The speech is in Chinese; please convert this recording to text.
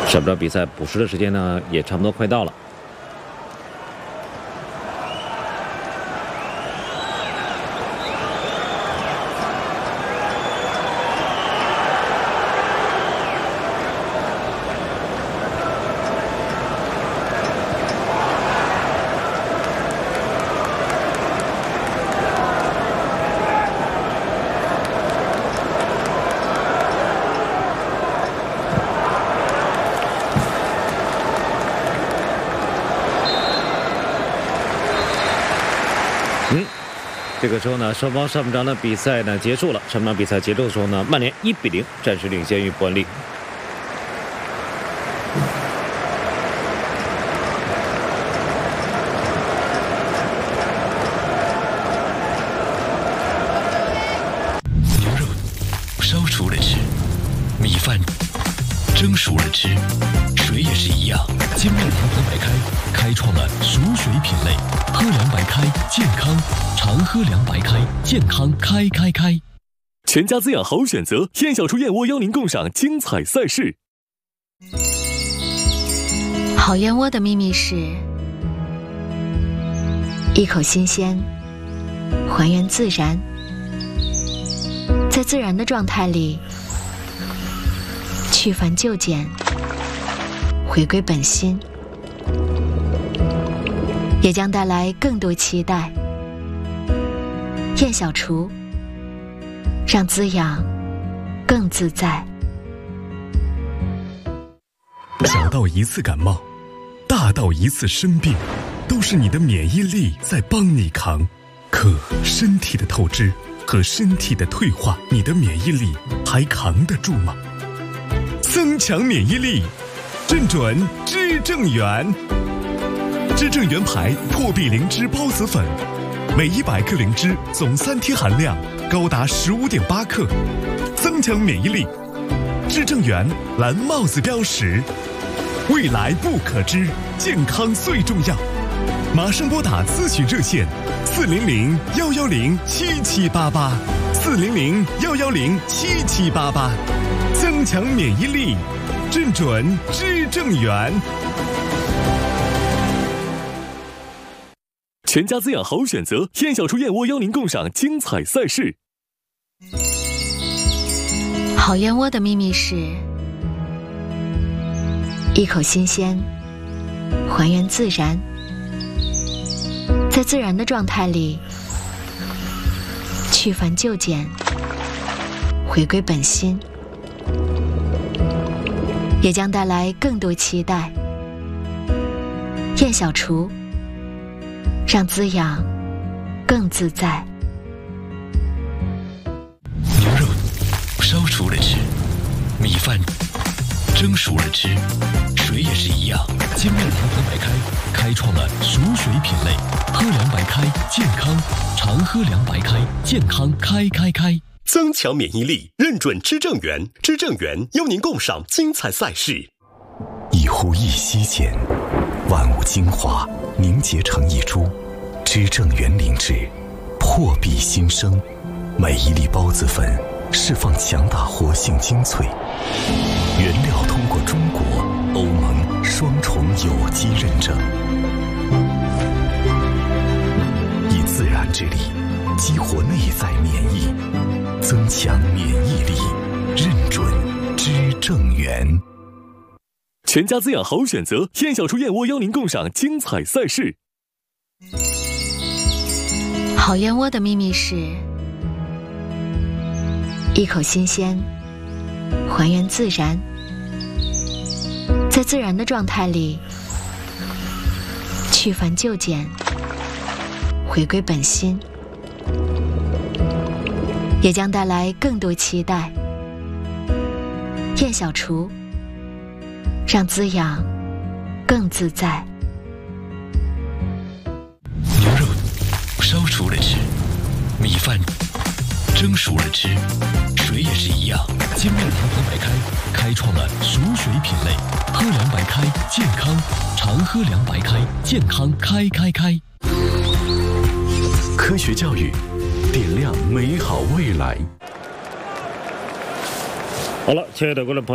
上半场比赛补时的时间呢，也差不多快到了。这个时候呢，双方上半场的比赛呢结束了。上半场比赛结束的时候呢，曼联1-0暂时领先于伯恩利。 牛肉烧熟了吃，米饭蒸熟了吃，水也是一样。金麦郎喝白开，开创了熟水品类。喝凉白开，健康，常喝凉白开，健康开。 全家滋养好选择，燕小厨燕窝邀您共赏精彩赛事。 好燕窝的秘密是一口新鲜，还原自然，在自然的状态里去繁就简，回归本心，也将带来更多期待。燕小厨，让滋养更自在。 小到一次感冒，大到一次生病，都是你的免疫力在帮你扛。可身体的透支和身体的退化，你的免疫力还扛得住吗？增强免疫力，正准知正元。知正元牌破壁灵芝孢子粉，每100克灵芝总3天含量高达15.8克，增强免疫力。知正元蓝帽子标识，未来不可知，健康最重要。马上拨打咨询热线400-110-7788，400-110-7788，增强免疫力，正准知正元。 全家滋养好选择，燕小厨燕窝邀您共赏精彩赛事。 好燕窝的秘密是一口新鲜，还原自然，在自然的状态里去繁就简，回归本心，也将带来更多期待。燕小厨，让滋养更自在。 牛肉烧熟了吃，米饭蒸熟了吃，水也是一样。金麦郎喝白开，开创了熟水品类。喝凉白开，健康，常喝凉白开，健康开。 增强免疫力，认准知正元。知正元邀您共赏精彩赛事。 一呼一吸间，万物精华凝结成一株。知正元灵芝，破壁新生，每一粒孢子粉释放强大活性精粹，原料通过中国、欧盟双重有机认证，以自然之力激活内在免疫，增强免疫力，认准知正元。 全家滋养好选择，燕小厨燕窝邀您共赏精彩赛事。 好燕窝的秘密是一口新鲜，还原自然，在自然的状态里去繁就简，回归本心，也将带来更多期待。燕小厨，让滋养更自在。 牛肉烧熟了吃，米饭蒸熟了吃，水也是一样。金麦郎喝白开，开创了熟水品类。喝凉白开，健康，常喝凉白开，健康开。 科学教育，点亮美好未来。 好了，亲爱的观众朋友。